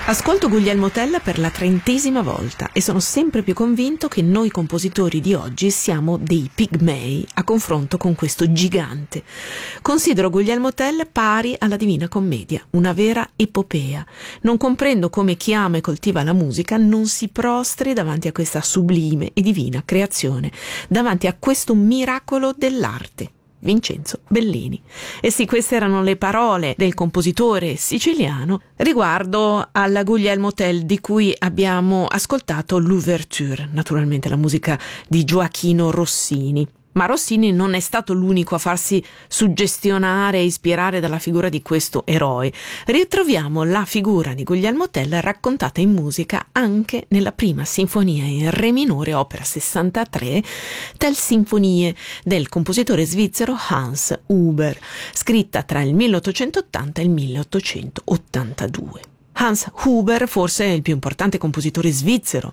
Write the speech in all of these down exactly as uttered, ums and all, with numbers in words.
Ascolto Guglielmo Tell per la trentesima volta e sono sempre più convinto che noi compositori di oggi siamo dei pigmei a confronto con questo gigante. Considero Guglielmo Tell pari alla Divina Commedia, una vera epopea. Non comprendo come chi ama e coltiva la musica non si prostri davanti a questa sublime e divina creazione, davanti a questo miracolo dell'arte. Vincenzo Bellini. E sì, queste erano le parole del compositore siciliano riguardo alla Guglielmo Tell di cui abbiamo ascoltato l'ouverture, naturalmente la musica di Gioachino Rossini. Ma Rossini non è stato l'unico a farsi suggestionare e ispirare dalla figura di questo eroe. Ritroviamo la figura di Guglielmo Tell raccontata in musica anche nella prima sinfonia in re minore, opera sessantatré, Tell Sinfonie del compositore svizzero Hans Huber, scritta tra il milleottocentottanta e il milleottocentottantadue. Hans Huber, forse il più importante compositore svizzero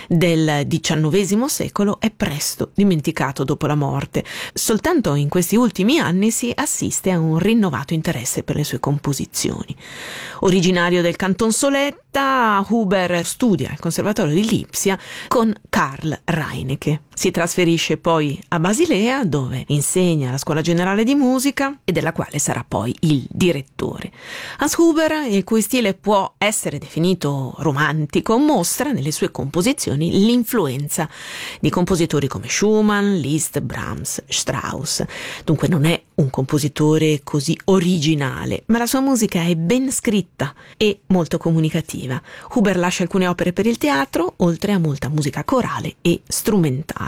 del diciannovesimo secolo, è presto dimenticato dopo la morte. Soltanto in questi ultimi anni si assiste a un rinnovato interesse per le sue composizioni. Originario del Canton Soletta, Huber studia al Conservatorio di Lipsia con Karl Reinecke. Si trasferisce poi a Basilea, dove insegna alla Scuola Generale di Musica e della quale sarà poi il direttore. Hans Huber, il cui stile può essere definito romantico, mostra nelle sue composizioni l'influenza di compositori come Schumann, Liszt, Brahms, Strauss. Dunque non è un compositore così originale, ma la sua musica è ben scritta e molto comunicativa. Huber lascia alcune opere per il teatro, oltre a molta musica corale e strumentale.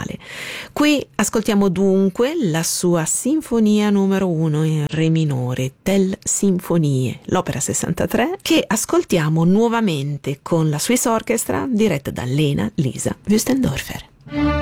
Qui ascoltiamo dunque la sua sinfonia numero uno in re minore, Tell Sinfonie, l'opera sessantatré, che ascoltiamo nuovamente con la Swiss Orchestra diretta da Lena Lisa Wüstendorfer.